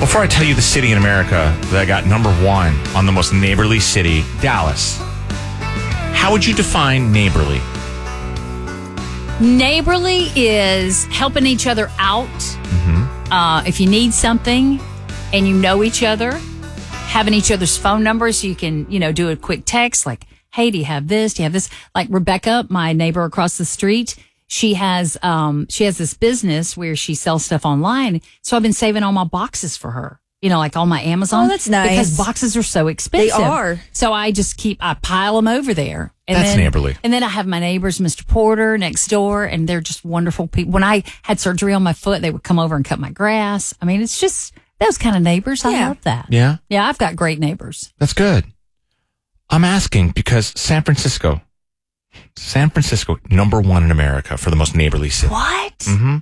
Before I tell you the city in America that got number one on the most neighborly city, Dallas, how would you define neighborly? Neighborly is helping each other out. If you need something and you know each other, having each other's phone numbers so you can, do a quick text like, hey, do you have this? Do you have this? Like Rebecca, my neighbor across the street, she has this business where she sells stuff online. So I've been saving all my boxes for her. Like all my Amazon. Oh, that's nice. Because boxes are so expensive. They are. So I just I pile them over there. And That's neighborly. And then I have my neighbors, Mr. Porter, next door, and they're just wonderful people. When I had surgery on my foot, they would come over and cut my grass. I mean, it's just those kind of neighbors. I love that. Yeah? Yeah, I've got great neighbors. That's good. I'm asking because San Francisco, number one in America for the most neighborly city. What? Mm-hmm.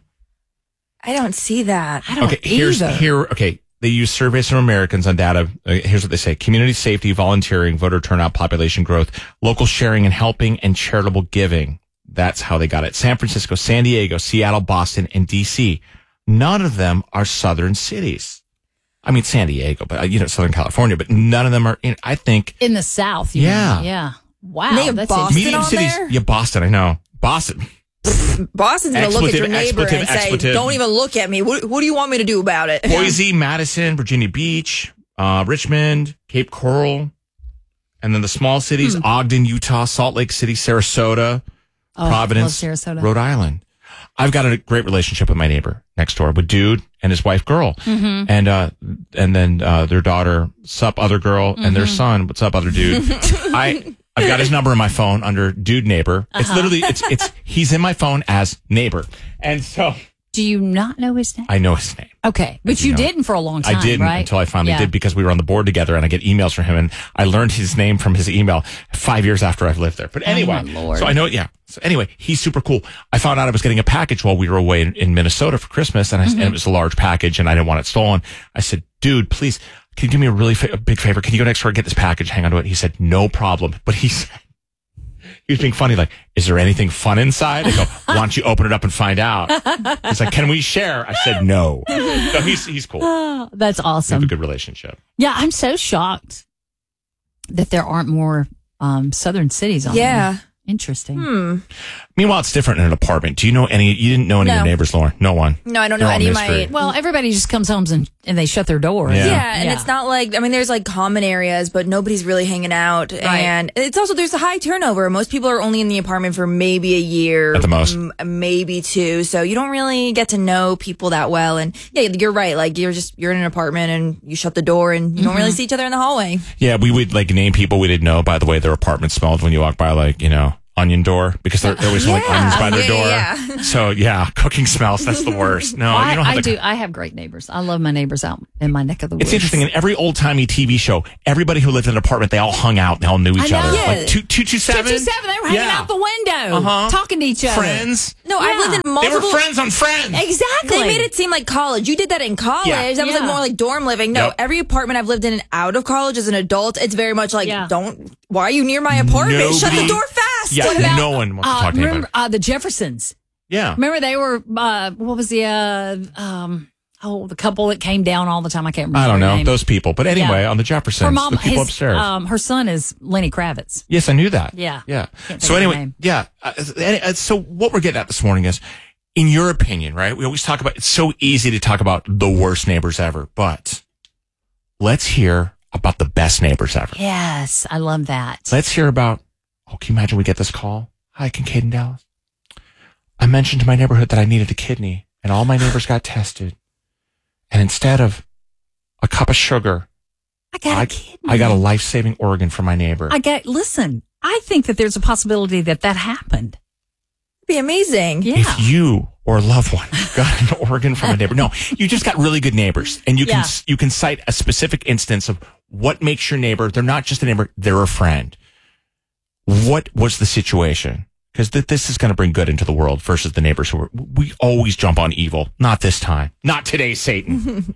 I don't see that. I don't either. Okay. They use surveys from Americans on data. Here's what they say. Community safety, volunteering, voter turnout, population growth, local sharing and helping, and charitable giving. That's how they got it. San Francisco, San Diego, Seattle, Boston, and D.C. None of them are southern cities. I mean, San Diego, but Southern California, but none of them are I think. In the South. Yeah. Mean. Yeah. Wow. They have that's Boston medium on cities. there? Yeah, Boston. I know. Boston. Boston's going to look at your neighbor and say, expletive. don't even look at me. What do you want me to do about it? Boise, Madison, Virginia Beach, Richmond, Cape Coral, and then the small cities, Ogden, Utah, Salt Lake City, Sarasota, Providence, Sarasota. Rhode Island. I've got a great relationship with my neighbor next door, with dude and his wife, girl. Mm-hmm. And then their daughter, sup, other girl, and their son, what's up, other dude. I've got his number in my phone under dude neighbor. It's literally, he's in my phone as neighbor. And so. Do you not know his name? I know his name. Okay. But you didn't for a long time, I didn't right? until I finally did because we were on the board together and I get emails from him and I learned his name from his email 5 years after I've lived there. But anyway, oh my Lord. So I know, yeah. So anyway, he's super cool. I found out I was getting a package while we were away in Minnesota for Christmas and it was a large package and I didn't want it stolen. I said, dude, please, can you do me a really big favor? Can you go next door and get this package? Hang on to it. He said, no problem. But he was being funny, like, is there anything fun inside? I go, why don't you open it up and find out? He's like, can we share? I said, no. So he's cool. Oh, that's We awesome. have a good relationship. Yeah, I'm so shocked that there aren't more southern cities on there. Interesting. Meanwhile, it's different in an apartment. Do you know any? You didn't know any of your neighbors, Lauren? No one. No, I don't know They're all any of mystery. my... Well, everybody just comes home and they shut their doors. Yeah. And it's not like, there's like common areas, but nobody's really hanging out. Right. And it's also, there's a high turnover. Most people are only in the apartment for maybe a year. At the most. Maybe two. So you don't really get to know people that well. And yeah, you're right. Like you're in an apartment and you shut the door and you don't really see each other in the hallway. Yeah, we would like name people we didn't know by the way their apartment smelled when you walk by, like, onion door, because they're always selling onions by their door. Yeah. So yeah, cooking smells. That's the worst. No, you don't have I have great neighbors. I love my neighbors out in my neck of the woods. It's interesting. In every old timey TV show, everybody who lived in an apartment, they all hung out. They all knew each I know. other. Yeah. Like 227. 227. They were hanging out the window, talking to each other. Friends. No, I've lived in multiple... They were friends on Friends. Exactly. They made it seem like college. You did that in college. Yeah. That was like more like dorm living. No, every apartment I've lived in and out of college as an adult, it's very much like, why are you near my apartment? Shut the door fast. Yeah, no one wants to talk to anybody. Remember the Jeffersons? Yeah. Remember they were, what was the couple that came down all the time? I can't remember. I don't their know name. those people. But anyway, on the Jeffersons, Her mom, the people upstairs. her son is Lenny Kravitz. Yes, I knew that. Yeah. Yeah. Can't think So of her anyway, name. yeah. So what we're getting at this morning is, in your opinion, right? We always talk about, it's so easy to talk about the worst neighbors ever, but let's hear about the best neighbors ever. Yes, I love that. Let's hear about, can you imagine we get this call? Hi, Kincaid in Dallas. I mentioned to my neighborhood that I needed a kidney and all my neighbors got tested. And instead of a cup of sugar, I got a kidney. I got a life-saving organ for my neighbor. Listen, I think that there's a possibility that happened. It'd be amazing. Yeah. If you or a loved one got an organ from a neighbor. No, you just got really good neighbors. And you can cite a specific instance of what makes your neighbor. They're not just a neighbor, they're a friend. What was the situation? Because this is going to bring good into the world versus the neighbors who we always jump on evil. Not this time. Not today, Satan.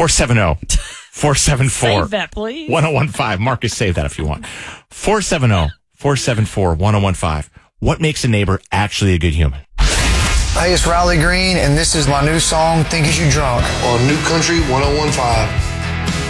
470-474. Save that, please. 1015. Marcus, save that if you want. 470-474-1015. What makes a neighbor actually a good human? Hey, it's Riley Green, and this is my new song, Think Is You Drunk, on New Country 101.5.